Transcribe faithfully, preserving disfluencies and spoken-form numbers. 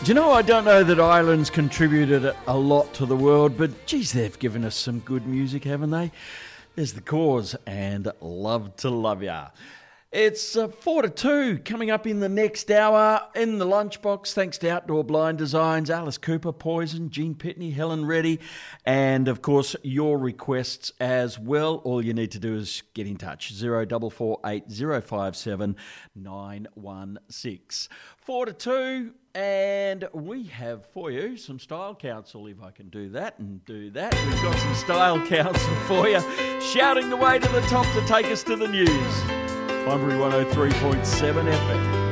Do you know, I don't know that Ireland's contributed a lot to the world, but geez, they've given us some good music, haven't they? There's The Cause and Love to Love Ya. It's uh, four to two coming up in the next hour in the lunchbox. Thanks to Outdoor Blind Designs, Alice Cooper, Poison, Gene Pitney, Helen Reddy, and of course your requests as well. All you need to do is get in touch. zero four four eight zero five seven nine one six. Four to two, and we have for you some Style Council, if I can do that and do that. We've got some Style Council for you, shouting the way to the top to take us to the news. Primary one oh three point seven F M.